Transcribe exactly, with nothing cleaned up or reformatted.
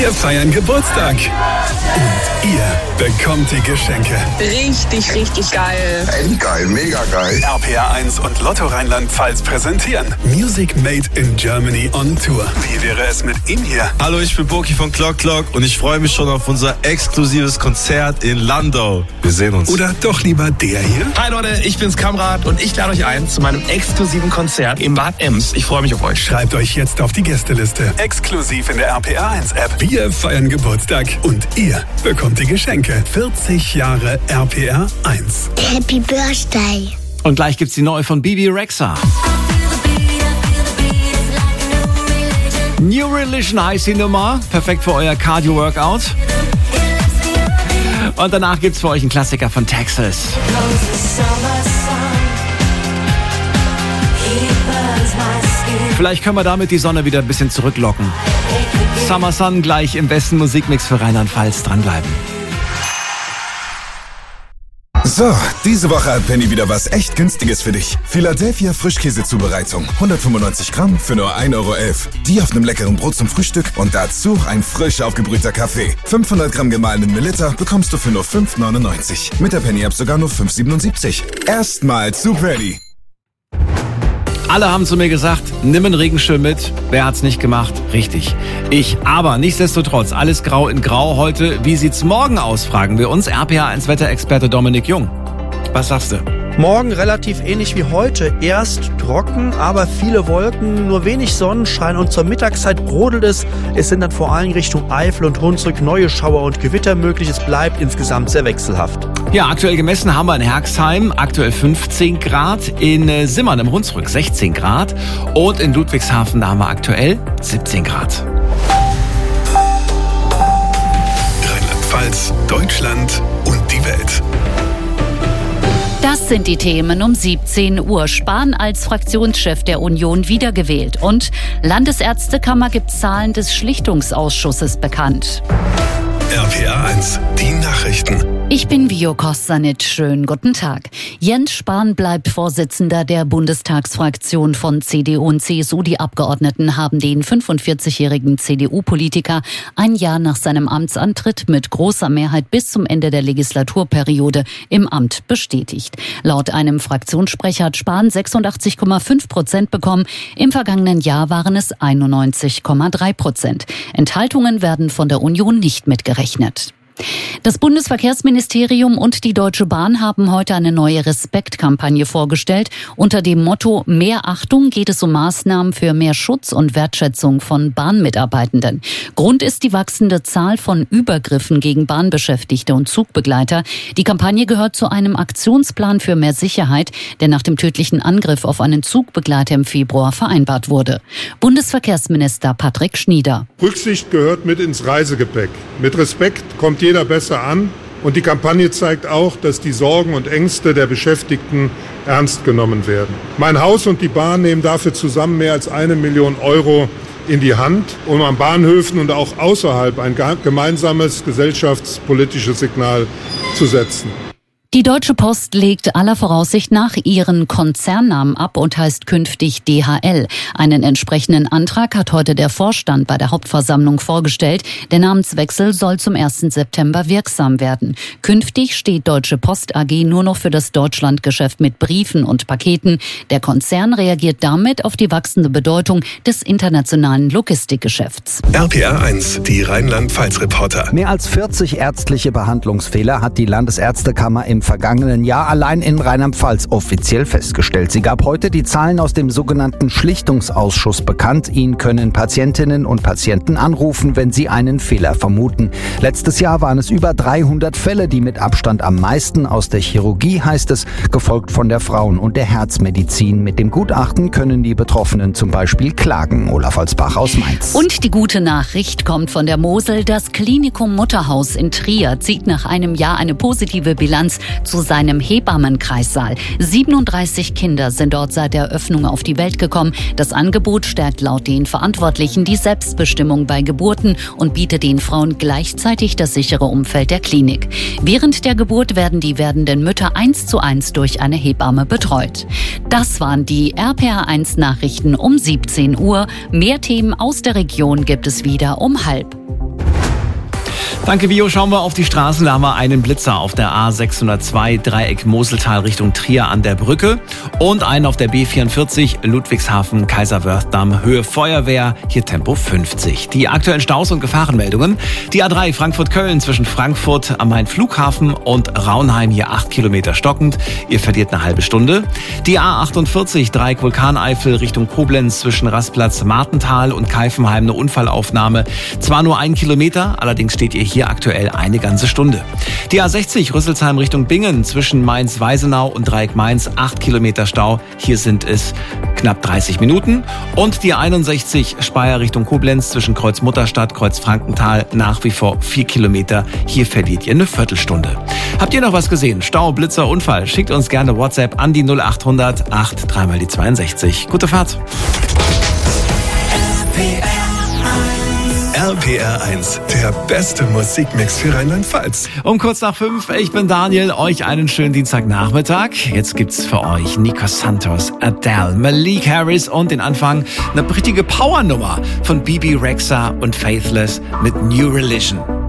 Wir feiern Geburtstag. Und ihr bekommt die Geschenke. Richtig, richtig geil. Echt geil, mega geil. R P R eins und Lotto Rheinland-Pfalz präsentieren Music Made in Germany on Tour. Wie wäre es mit ihm hier? Hallo, ich bin Boki von Clock Clock und ich freue mich schon auf unser exklusives Konzert in Landau. Wir sehen uns. Oder doch lieber der hier? Hi Leute, ich bin's Kamrat und ich lade euch ein zu meinem exklusiven Konzert im Bad Ems. Ich freue mich auf euch. Schreibt euch jetzt auf die Gästeliste. Exklusiv in der R P R eins App. Wir feiern Geburtstag und ihr bekommt die Geschenke. vierzig Jahre R P R eins. Happy Birthday. Und gleich gibt's die neue von Bibi Rexha. New Religion heißt die Nummer. Perfekt für euer Cardio-Workout. Und danach gibt's für euch einen Klassiker von Texas. Vielleicht können wir damit die Sonne wieder ein bisschen zurücklocken. Summer Sun gleich im besten Musikmix für Rheinland-Pfalz. Dranbleiben. So, diese Woche hat Penny wieder was echt Günstiges für dich. Philadelphia Frischkäsezubereitung. hundertfünfundneunzig Gramm für nur ein Euro elf. Die auf einem leckeren Brot zum Frühstück und dazu ein frisch aufgebrühter Kaffee. fünfhundert Gramm gemahlenen Melitta bekommst du für nur fünf neunundneunzig. Mit der Penny-App sogar nur fünf siebenundsiebzig. Erstmal zu Ready. Alle haben zu mir gesagt, nimm einen Regenschirm mit. Wer hat's nicht gemacht? Richtig. Ich. Aber nichtsdestotrotz, alles grau in grau heute. Wie sieht's morgen aus, fragen wir uns. R P R eins Wetterexperte Dominik Jung. Was sagst du? Morgen relativ ähnlich wie heute. Erst trocken, aber viele Wolken, nur wenig Sonnenschein und zur Mittagszeit brodelt es. Es sind dann vor allem Richtung Eifel und Hunsrück neue Schauer und Gewitter möglich. Es bleibt insgesamt sehr wechselhaft. Ja, aktuell gemessen haben wir in Herxheim aktuell fünfzehn Grad, in Simmern im Hunsrück sechzehn Grad und in Ludwigshafen da haben wir aktuell siebzehn Grad. Rheinland-Pfalz, Deutschland und die Welt. Das sind die Themen um siebzehn Uhr. Spahn als Fraktionschef der Union wiedergewählt. Und Landesärztekammer gibt Zahlen des Schlichtungsausschusses bekannt. R P R eins, die Nachrichten. Ich bin Vio Kostanic. Schönen guten Tag. Jens Spahn bleibt Vorsitzender der Bundestagsfraktion von C D U und C S U. Die Abgeordneten haben den fünfundvierzigjährigen C D U-Politiker ein Jahr nach seinem Amtsantritt mit großer Mehrheit bis zum Ende der Legislaturperiode im Amt bestätigt. Laut einem Fraktionssprecher hat Spahn sechsundachtzig Komma fünf Prozent bekommen. Im vergangenen Jahr waren es einundneunzig Komma drei Prozent. Enthaltungen werden von der Union nicht mitgerechnet. Das Bundesverkehrsministerium und die Deutsche Bahn haben heute eine neue Respektkampagne vorgestellt. Unter dem Motto Mehr Achtung geht es um Maßnahmen für mehr Schutz und Wertschätzung von Bahnmitarbeitenden. Grund ist die wachsende Zahl von Übergriffen gegen Bahnbeschäftigte und Zugbegleiter. Die Kampagne gehört zu einem Aktionsplan für mehr Sicherheit, der nach dem tödlichen Angriff auf einen Zugbegleiter im Februar vereinbart wurde. Bundesverkehrsminister Patrick Schnieder. Rücksicht gehört mit ins Reisegepäck. Mit Respekt kommt jeder besser an und die Kampagne zeigt auch, dass die Sorgen und Ängste der Beschäftigten ernst genommen werden. Mein Haus und die Bahn nehmen dafür zusammen mehr als eine Million Euro in die Hand, um an Bahnhöfen und auch außerhalb ein gemeinsames gesellschaftspolitisches Signal zu setzen. Die Deutsche Post legt aller Voraussicht nach ihren Konzernnamen ab und heißt künftig D H L. Einen entsprechenden Antrag hat heute der Vorstand bei der Hauptversammlung vorgestellt. Der Namenswechsel soll zum ersten September wirksam werden. Künftig steht Deutsche Post A G nur noch für das Deutschlandgeschäft mit Briefen und Paketen. Der Konzern reagiert damit auf die wachsende Bedeutung des internationalen Logistikgeschäfts. R P R eins, die Rheinland-Pfalz-Reporter. Mehr als vierzig ärztliche Behandlungsfehler hat die Landesärztekammer im vergangenen Jahr allein in Rheinland-Pfalz offiziell festgestellt. Sie gab heute die Zahlen aus dem sogenannten Schlichtungsausschuss bekannt. Ihn können Patientinnen und Patienten anrufen, wenn sie einen Fehler vermuten. Letztes Jahr waren es über dreihundert Fälle, die mit Abstand am meisten aus der Chirurgie, heißt es, gefolgt von der Frauen- und der Herzmedizin. Mit dem Gutachten können die Betroffenen zum Beispiel klagen. Olaf Holzbach aus Mainz. Und die gute Nachricht kommt von der Mosel. Das Klinikum Mutterhaus in Trier zieht nach einem Jahr eine positive Bilanz zu seinem Hebammenkreissaal. siebenunddreißig Kinder sind dort seit der Eröffnung auf die Welt gekommen. Das Angebot stärkt laut den Verantwortlichen die Selbstbestimmung bei Geburten und bietet den Frauen gleichzeitig das sichere Umfeld der Klinik. Während der Geburt werden die werdenden Mütter eins zu eins durch eine Hebamme betreut. Das waren die R P R eins Nachrichten um siebzehn Uhr. Mehr Themen aus der Region gibt es wieder um halb. Danke, Vio. Schauen wir auf die Straßen. Da haben wir einen Blitzer auf der A sechshundertzwei, Dreieck Moseltal Richtung Trier an der Brücke. Und einen auf der B vierundvierzig, Ludwigshafen, Kaiserwerth-Damm, Höhe Feuerwehr, hier Tempo fünfzig. Die aktuellen Staus und Gefahrenmeldungen. Die A drei Frankfurt-Köln zwischen Frankfurt am Main-Flughafen und Raunheim, hier acht Kilometer stockend. Ihr verliert eine halbe Stunde. Die A achtundvierzig, Dreieck Vulkaneifel Richtung Koblenz zwischen Rastplatz Martental und Keifenheim, eine Unfallaufnahme. Zwar nur ein Kilometer, allerdings steht ihr hier aktuell eine ganze Stunde. Die A sechzig Rüsselsheim Richtung Bingen zwischen Mainz-Weisenau und Dreieck Mainz, acht Kilometer Stau. Hier sind es knapp dreißig Minuten. Und die A einundsechzig Speyer Richtung Koblenz zwischen Kreuz Mutterstadt, Kreuz Frankenthal, nach wie vor vier Kilometer. Hier verliert ihr eine Viertelstunde. Habt ihr noch was gesehen? Stau, Blitzer, Unfall? Schickt uns gerne WhatsApp an die null achthundert acht drei mal die zweiundsechzig. Gute Fahrt. R P R eins, der beste Musikmix für Rheinland-Pfalz. Um kurz nach fünf, ich bin Daniel, euch einen schönen Dienstagnachmittag. Jetzt gibt's für euch Nico Santos, Adele, Malik Harris und den Anfang eine richtige Powernummer von Bibi Rexha und Faithless mit New Religion.